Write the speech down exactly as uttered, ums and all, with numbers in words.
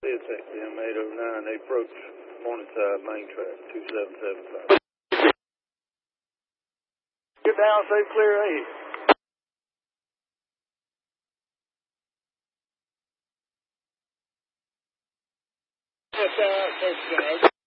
Clear taxi, M eight oh nine, approach Morningside main track, two seven seven five. Get down, say clear eight. What's that?